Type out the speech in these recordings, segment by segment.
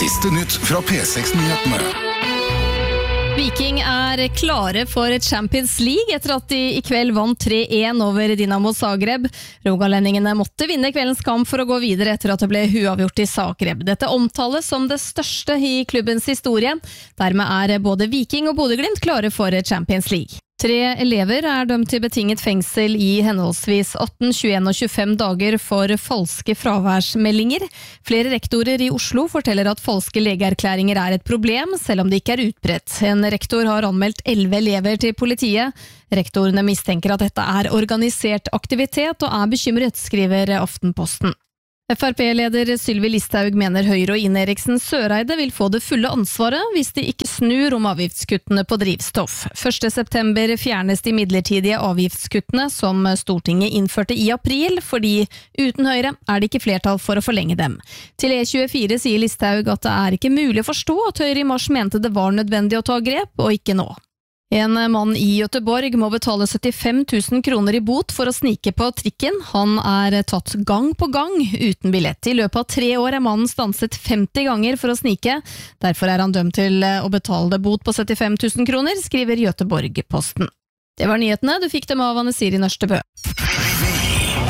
Siste nytt fra P6-nyhetene. Viking klare for Champions League etter at de i kveld vant 3-1 over Dinamo Zagreb. Rogalendingene måtte vinne kveldens kamp for å gå videre etter at det ble uavgjort i Zagreb. Dette omtales som det største i klubbens historie. Dermed både Viking og Bodø/Glimt klare for Champions League. 3 elever dømt til betinget fengsel i henholdsvis 18, 21 og 25 dager for falske fraværsmeldinger. Flere rektorer i Oslo forteller at falske legeerklæringer et problem, selv om det ikke utbredt. En rektor har anmeldt 11 elever til politiet. Rektorene mistenker at dette organisert aktivitet og bekymret, skriver Aftenposten. FrP-leder Sylvi Listhaug mener Høyre og Ine Eriksen Søreide vil få det fulle ansvaret hvis de ikke snur om avgiftskuttene på drivstoff. 1. september fjernes de midlertidige avgiftskuttene som Stortinget innførte i april, fordi uten Høyre det ikke flertall for å forlenge dem. Til E24 sier Listhaug at det ikke mulig å forstå at Høyre i mars mente det var nødvendig å ta grep, og ikke nå. En mann i Göteborg må betale 75 000 kroner i bot for å snike på trikken. Han tatt gang på gang uten billett. I løpet av 3 år mannen stanset 50 ganger for å snike. Derfor han dømt til å betale bot på 75 000 kroner, skriver Göteborg-Posten. Det var nyhetene. Du fikk dem av Anne Siri Nørstebø.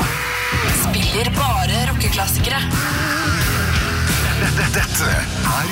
Spiller bare rockeklassikere. Dette